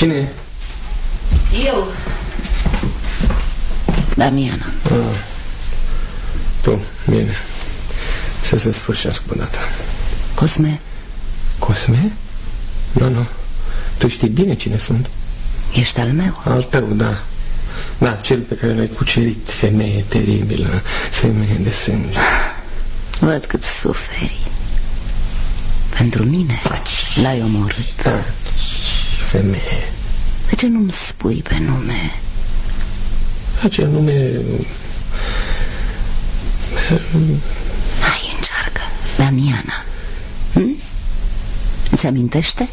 Cine e? Eu, Damiana. Tu, bine. Să se sfârșească până data. Cosme? Cosme? Nu. Tu știi bine cine sunt. Ești al meu? Al tău, da. Da, cel pe care l-ai cucerit. Femeie teribilă, femeie de sânge. Văd cât suferi. Pentru mine l-ai omorât. Da, femeie. De ce nu-mi spui pe nume? Acel nume... Hai, încearcă. Damiana. Îți amintește?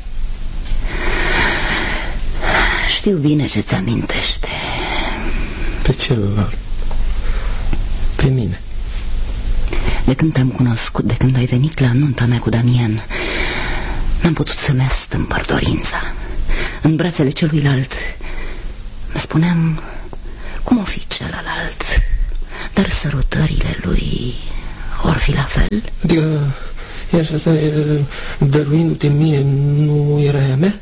Știu bine ce-ți amintește. Pe celălalt. Pe mine. De când te-am cunoscut, de când ai venit la nunta mea cu Damian, n-am putut să-mi astâmpăr dorința. În brațele celuilalt îmi spuneam cum o fi celălalt, dar sărutările lui or fi la fel. Adică, așa, dăruindu-te mie, nu era ea mea?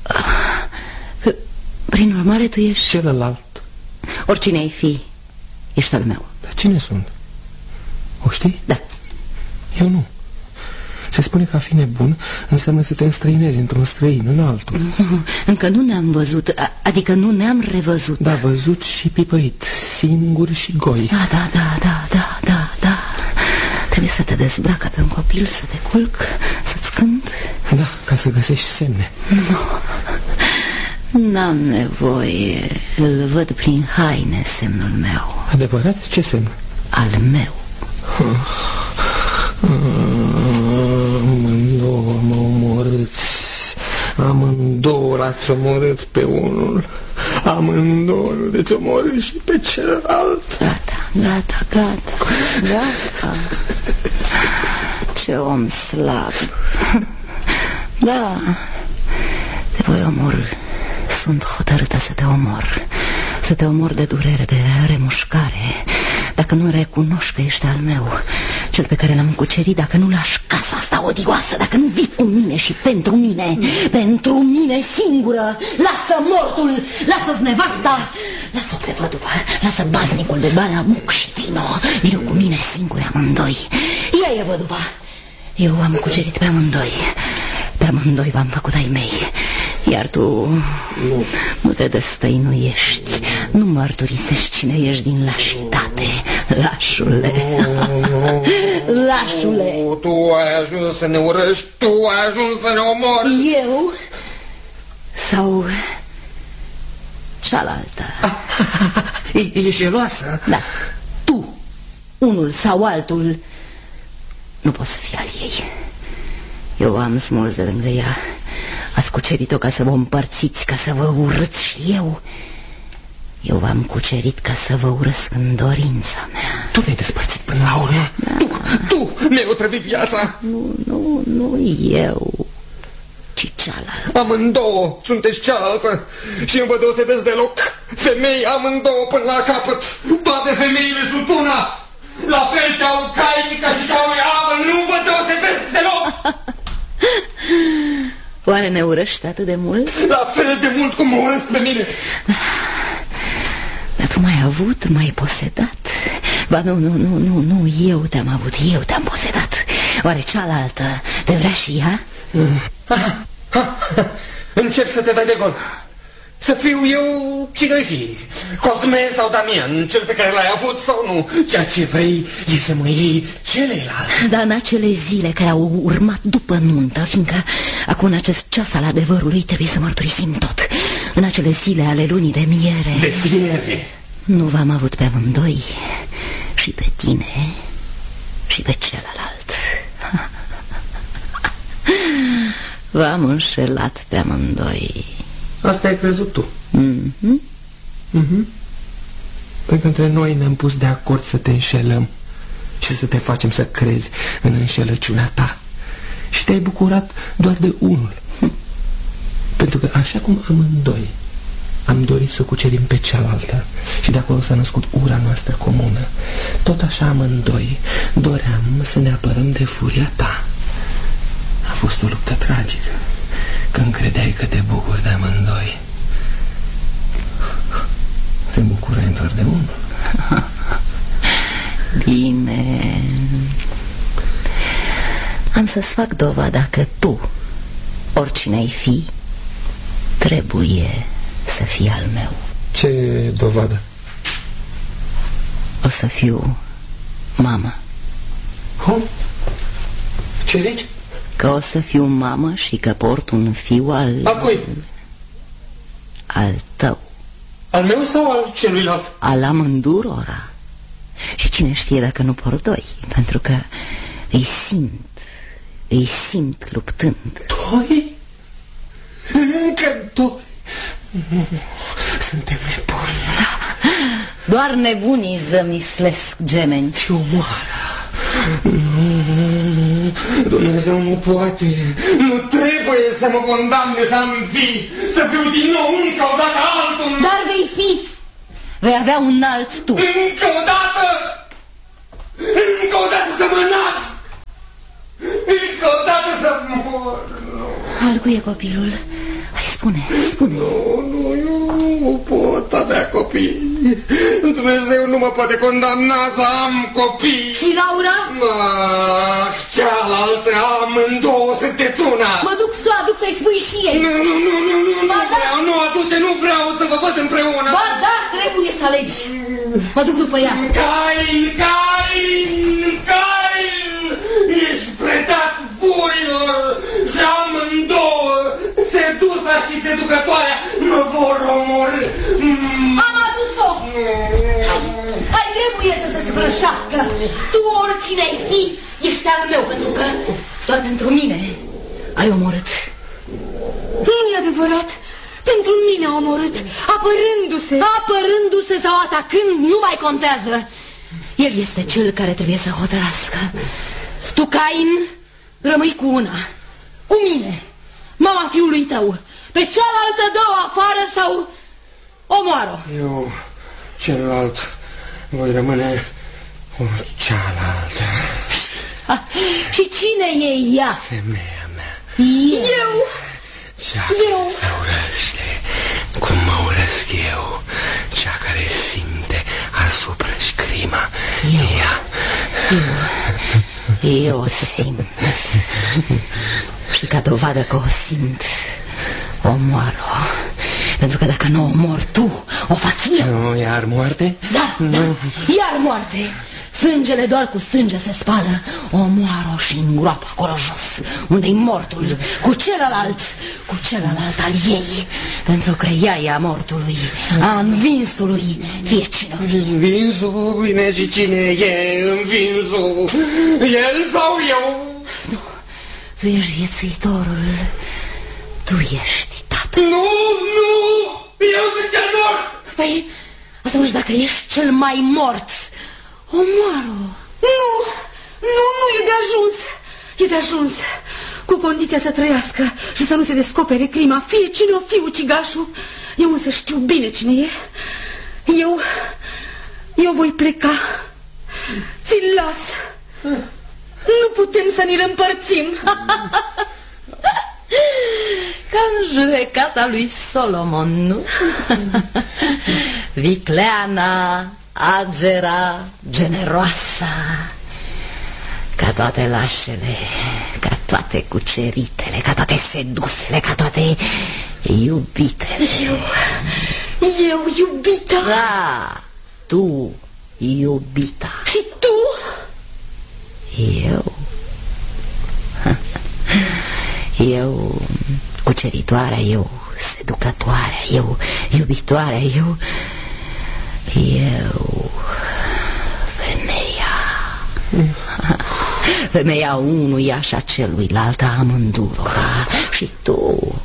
Prin urmare, tu ești... Celălalt. Oricine ai fi, ești al meu. Dar cine sunt? O știi? Da. Eu nu. Se spune că a fi nebun înseamnă să te înstrăinezi într-un străin, în altul. Încă nu ne-am văzut, adică nu ne-am revăzut. Da, văzut și pipăit, singur și goi. Da. Trebuie să te dezbracă pe un copil, să te culc, să-ți cânt. Da, ca să găsești semne. Nu, n-am nevoie. Îl văd prin haine, semnul meu. Adevărat? Ce semn? Al meu. Amândouă mă omorâți. Amândouă l-ați omorât pe unul. Amândouă l-ați omorât și pe celălalt. Gata. Ce om slab. Da, te voi omorî. Sunt hotărâtă să te omor. Să te omor de durere, de remușcare. Dacă nu recunoști că ești al meu, cel pe care l-am cucerit, dacă nu lași casa asta odioasă, dacă nu vii cu mine și pentru mine singură, lasă mortul, lasă-ți nevasta, lasă-o pe văduva, lasă baznicul de bani, amuc și vino cu mine singuri amândoi. Ea e văduva. Eu am cucerit pe amândoi. Pe amândoi v-am făcut ai mei. Iar tu nu te destăinuiești, nu mărturisești cine ești din lașitate. Lașule. Lașule. Tu ai ajuns să ne urăști, tu ai ajuns să ne omori. Eu sau cealaltă? E jeloasă? Da, tu, unul sau altul, nu poți să fii al ei. Eu am smuls de lângă ea. Ați cucerit-o ca să vă împărțiți, ca să vă urâți și eu. Eu v-am cucerit ca să vă urăsc în dorința mea. Tu ne-ai despărțit până la urmă. Da. Tu mi-ai otrăvit viața. Nu eu, ci cealaltă. Amândouă sunteți cealaltă și nu vă deosebesc deloc. Femei amândouă până la capăt. Toate femeile sunt una. La fel ca lui Cain ca și ca lui Abel. Nu vă deosebesc deloc. Oare ne urăști atât de mult? La fel de mult cum mă urăsc pe mine. Dar tu m-ai avut, m-ai posedat. Ba nu, eu te-am avut, eu te-am posedat. Oare cealaltă te vrea și ea? Încep să te dai de gol. Să fiu eu cine-i fi, Cosme sau Damian, cel pe care l-ai avut sau nu. Ceea ce vrei e să mă iei celălalt. Dar în acele zile care au urmat după nuntă, fiindcă acum în acest ceas al adevărului trebuie să mărturisim tot. În acele zile ale lunii de miere. De fiere. Nu v-am avut pe amândoi, și pe tine și pe celălalt. V-am înșelat pe amândoi. Asta ai crezut tu. Pentru că între noi ne-am pus de acord să te înșelăm și să te facem să crezi în înșelăciunea ta. Și te-ai bucurat doar de unul. Pentru că așa cum amândoi am dorit să cucerim pe cealaltă și de acolo s-a născut ura noastră comună, tot așa amândoi doream să ne apărăm de furia ta. A fost o luptă tragică când credeai că te bucuri de amândoi. te bucurai doar de unul. Bine. Am să-ți fac dovada că tu, oricine ai fi, trebuie să fii al meu. Ce dovadă? O să fiu mamă. Cum? Ce zici? Că o să fiu mamă și că port un fiu al... A cui? Al tău. Al meu sau al celuilalt? Al amândurora. Și cine știe dacă nu port doi, pentru că îi simt luptând. Doi? Încă doi? Suntem nebuni. Doar nebunii zămislesc gemeni. Și omoară. Dumnezeu nu poate. Nu trebuie să mă condamne să am fi, să fiu din nou încă o dată altul. Dar vei fi. Vei avea un alt tu. Încă o dată. Încă o dată să mă nasc. Încă o dată să mor. Al cui e copilul? Hai, spune. Eu nu pot avea copii. Dumnezeu nu mă poate condamna să am copii. Și Laura? Cealaltă, amândouă sunteți una. Mă duc să o aduc să-i spui și ei. Nu aduce, nu vreau să vă văd împreună. Ba da, trebuie să alegi. Mă duc după ea. Cain, ești predat furilor și amândouă, sedusa și seducătoarea, mă vor omorî. Am adus-o. Hai, trebuie să se sfârșească. Tu, oricine ai fi, ești al meu, pentru că doar pentru mine ai omorât. Nu e adevărat. Pentru mine a omorât, apărându-se. Apărându-se sau atacând nu mai contează. El este cel care trebuie să hotărască. Tu, Cain, rămâi cu una, cu mine, mama fiului tău. Pe cealaltă dă-o afară sau omoară-o. Eu, celălalt, voi rămâne cu cealaltă. Și cine e ea? Femeia mea. Eu. Cea care se urăște cum mă urăsc eu. Cea care simte asupra și crima. Eu o simt. Și ca dovadă că o simt, omoară-o. Pentru că dacă nu o omor tu, o fac eu. Nu, iar moarte? Da, iar moarte. Sângele doar cu sânge se spală. Omoară-o și îngroapă acolo jos, unde-i mortul, cu celălalt al ei. Pentru că ea e a mortului, a învinsului, fie cine. Învinsul? Bine, și cine e învinsul? El sau eu? Nu, tu ești viețuitorul. Tu ești tată. Nu, eu sunt cel mort. Păi, atunci dacă ești cel mai mort, omoară-o. Nu, e de ajuns. E de ajuns. Cu condiția să trăiască și să nu se descopere crima, fie cine o fi ucigașul. Eu însă știu bine cine e. Eu voi pleca. Ți-l las. Nu putem să ne-l împărțim. Ca în judecata lui Solomon, nu? Vicleana, agera, generoasa, ca toate lașele, ca toate cuceritele, ca toate sedusele, ca toate iubitele. Eu, iubita? Da, tu, iubita. Și tu? Eu, cuceritoarea, eu, seducătoarea, eu, iubitoarea, eu, femeia. Femeia unuia și a celuilalt, a amândurora. Și tu,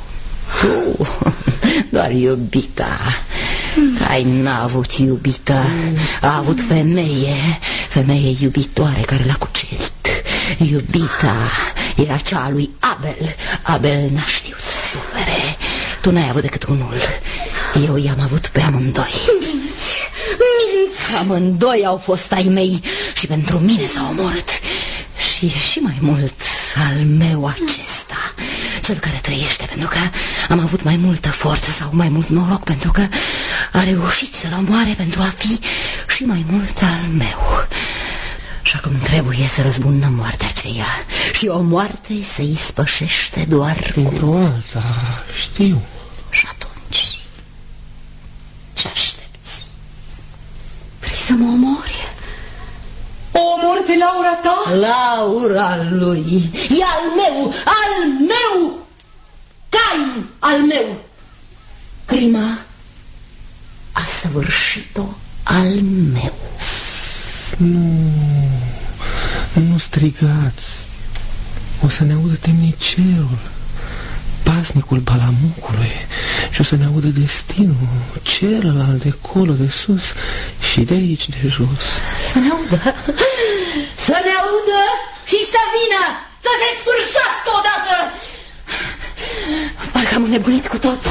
doar iubita. Ai n-a avut iubită, a avut femeie iubitoare care l-a cucerit. Iubita era cea a lui Abel. Abel n-a știut să sufere. Tu n-ai avut decât unul. Eu i-am avut pe amândoi. Minți! Amândoi au fost ai mei și pentru mine s-au omorât. Și e și mai mult al meu acesta, cel care trăiește, pentru că am avut mai multă forță sau mai mult noroc, pentru că a reușit să-l omoare pentru a fi și mai mult al meu. Și acum trebuie să răzbunăm moartea aceea. Și o moarte se ispășește doar pentru alta, știu. Și atunci, ce aștepți? Vrei să mă omori? O omor pe Laura ta? Laura lui e al meu, al meu! Cain al meu! Crima a săvârșit-o al meu. Nu strigați. O să ne audă temnicerul, pasnicul Balamucului, și o să ne audă destinul, celălalt de acolo, de sus și de aici, de jos. Să ne audă, să ne audă și să vină, să se sfârșească odată. Parcă am înnebunit cu toți.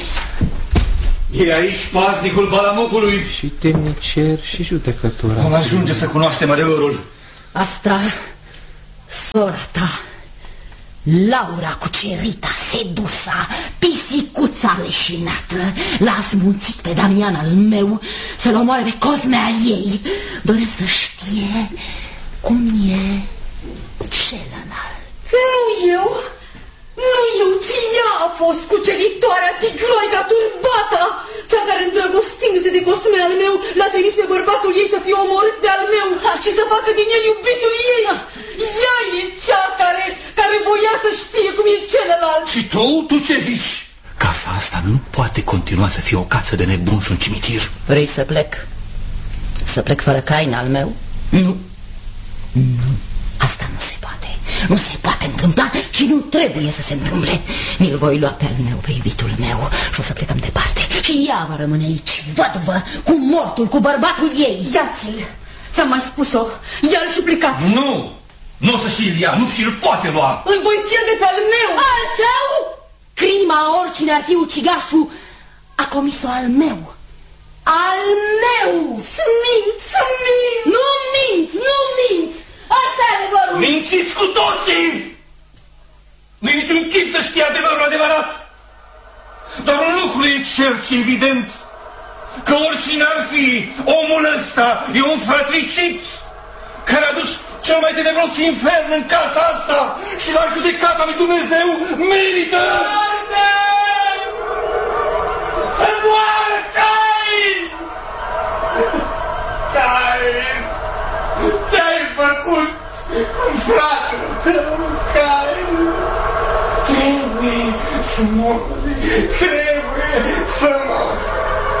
E aici pasnicul Balamucului. Și temnicer și judecător. Vom ajunge să cunoaștem adevărul. Asta, sora ta, Laura cucerita, sedusa, pisicuța leșinată, l-a asmunțit pe Damian al meu să-l omoare pe Cosme al ei. Doresc să știe cum e celălalt. Nu eu! Nu eu, ci ea a fost cuceritoarea, tigroica, turbata, cea care, îndrăgostindu-se de Cosme al meu, l-a trimis pe bărbatul ei să fie omorât de al meu și să facă din el iubitul ei. Ea e cea care voia să știe cum e celălalt. Și tu ce zici? Casa asta nu poate continua să fie o casă de nebun și un cimitir. Vrei să plec? Să plec fără Cain al meu? Nu. Nu. Asta nu se poate. Nu se poate întâmpla și nu trebuie să se întâmple. Mi-l voi lua pe al meu, pe iubitul meu, și o să plecăm departe. Și ea va rămâne aici, văduvă, cu mortul, cu bărbatul ei. Ia-ți-l! Ți-am mai spus-o. Ia-l și plecați. Nu! Nu o să și-l ia, nu și-l poate lua. Îl voi pierde pe al meu. Al tău? Crima, oricine ar fi ucigașul, a comis-o al meu. Al meu! Să mint, să mint! Nu mint, nu mint! Asta e adevărul! Mințiți cu toții! Nu-i niciun chip să știe adevărul adevărat. Dar un lucru e cert și evident, că oricine ar fi, omul ăsta e un fratricid care a dus cel mai tenebros infern în casa asta și la judecata lui Dumnezeu merită... Moarte! Să moară Cain! Cain! Ce-ai făcut cu fratele tău, Cain? Trebuie să mori, trebuie!